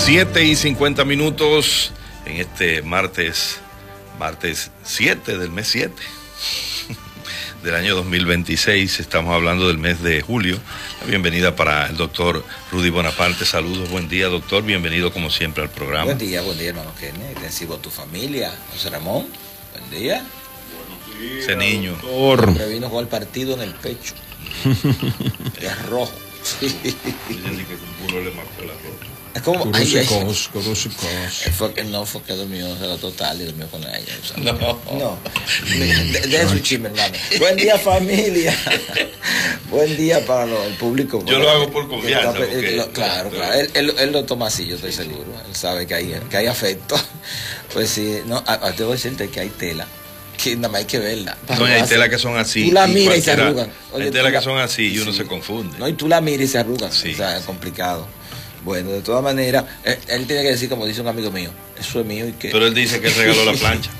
7:50 en este martes 7 del mes 7 del año 2026. Estamos hablando del mes de julio. La bienvenida para el doctor Rudy Bonaparte. Saludos, buen día, doctor. Bienvenido como siempre al programa. Buen día, hermano Kenneth. Intensivo a tu familia. José Ramón, buen día. Buenos días, ese niño. Que vino con el partido en el pecho. Es rojo. Sí. Es como no fue que durmió de la total y durmió con ella. O sea, no. De su chisme, hermano. Buen día, familia. Buen día para el público. Yo lo hago por confianza. Claro. Él lo toma así, yo estoy seguro. Él sabe que hay afecto. Pues sí, no, te voy a decirte que hay tela. Que nada más hay que verla. No, hay telas que son así. Tú la miras y se arrugan. Hay telas que son así y uno se confunde. No, y tú la miras y se arrugan. Sí, o sea, es complicado. Bueno, de todas maneras, él tiene que decir, como dice un amigo mío, eso es mío y que... Pero él dice que él regaló la plancha.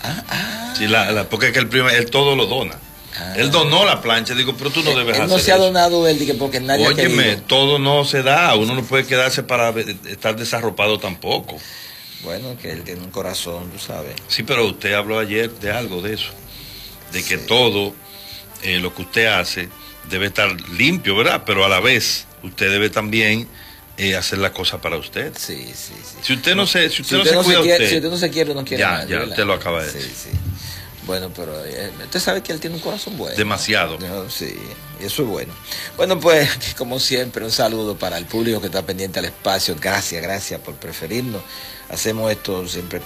Sí, porque es que él todo lo dona. Él donó la plancha. Digo, pero tú no debes hacer eso. No se ha donado él, porque nadie ha querido. Óyeme, todo no se da. Uno no puede quedarse para estar desarropado tampoco. Bueno, que él tiene un corazón, tú sabes. Sí, pero usted habló ayer de algo de eso. De que todo lo que usted hace debe estar limpio, ¿verdad? Pero a la vez, usted debe también... hacer la cosa para usted. Sí. Si usted no se Si usted no se quiere, no quiere nada. Ya, usted lo acaba de decir. Sí. Bueno, pero usted sabe que él tiene un corazón bueno. Demasiado. Sí, eso es bueno. Bueno, pues, como siempre, un saludo para el público que está pendiente al espacio. Gracias por preferirnos. Hacemos esto siempre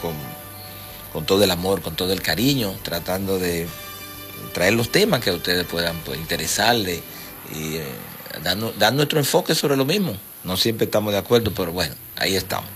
con todo el amor, con todo el cariño, tratando de traer los temas que a ustedes puedan interesarles y dar nuestro enfoque sobre lo mismo. No siempre estamos de acuerdo, pero bueno, ahí estamos.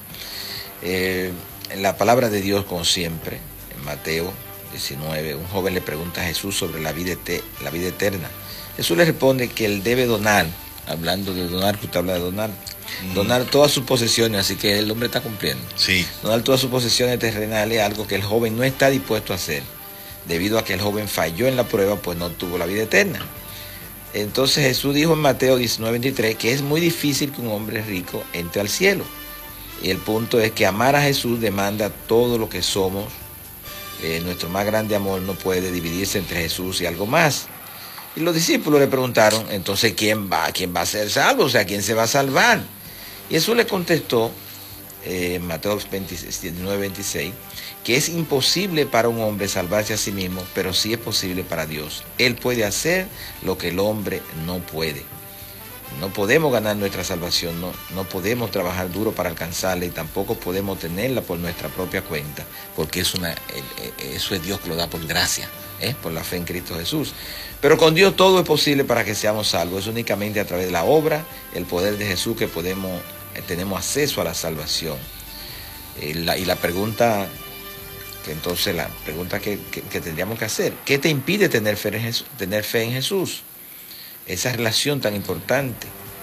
En la palabra de Dios, como siempre, en Mateo 19, un joven le pregunta a Jesús sobre la vida eterna. Jesús le responde que él debe donar, hablando de donar, que usted habla de donar, donar todas sus posesiones, así que el hombre está cumpliendo. Sí. Donar todas sus posesiones terrenales, algo que el joven no está dispuesto a hacer, debido a que el joven falló en la prueba, pues no tuvo la vida eterna. Entonces Jesús dijo en Mateo 19:23 que es muy difícil que un hombre rico entre al cielo. Y el punto es que amar a Jesús demanda todo lo que somos. Nuestro más grande amor no puede dividirse entre Jesús y algo más. Y los discípulos le preguntaron, entonces, ¿quién va a ser salvo? O sea, ¿quién se va a salvar? Y Jesús le contestó, en Mateo 19:26, que es imposible para un hombre salvarse a sí mismo, pero sí es posible para Dios. Él puede hacer lo que el hombre no puede. No podemos ganar nuestra salvación, no podemos trabajar duro para alcanzarla y tampoco podemos tenerla por nuestra propia cuenta, porque eso es Dios que lo da por gracia, por la fe en Cristo Jesús. Pero con Dios todo es posible para que seamos salvos. Es únicamente a través de la obra, el poder de Jesús que tenemos acceso a la salvación. Y la pregunta... Entonces la pregunta que tendríamos que hacer, ¿qué te impide tener fe en Jesús? Esa relación tan importante,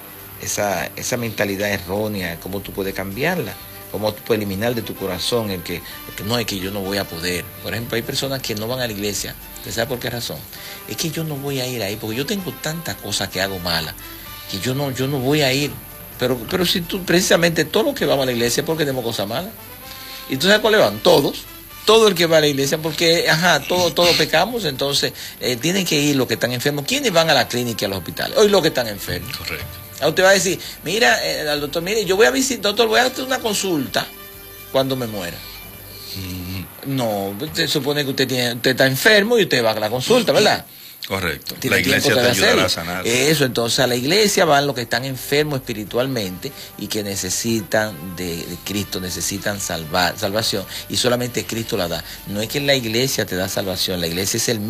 esa mentalidad errónea, ¿cómo tú puedes cambiarla? ¿Cómo tú puedes eliminar de tu corazón el que no, es que yo no voy a poder? Por ejemplo, hay personas que no van a la iglesia. ¿Usted sabe por qué razón? Es que yo no voy a ir ahí porque yo tengo tantas cosas que hago malas que yo no voy a ir. Pero si tú, precisamente todos los que vamos a la iglesia es porque tenemos cosas malas. ¿Y tú sabes cuáles van? Todo el que va a la iglesia, porque todos pecamos, entonces tienen que ir los que están enfermos. ¿Quiénes van a la clínica y a los hospitales? Hoy los que están enfermos. Correcto. Usted va a decir, mira, al doctor, mire, yo voy a visitar, doctor, voy a hacer una consulta cuando me muera. No, se supone que usted está enfermo y usted va a la consulta, ¿verdad? Correcto. La iglesia te ayudará a sanar. Eso, entonces a la iglesia van los que están enfermos espiritualmente y que necesitan de Cristo, necesitan salvación, y solamente Cristo la da. No es que la iglesia te da salvación, la iglesia es el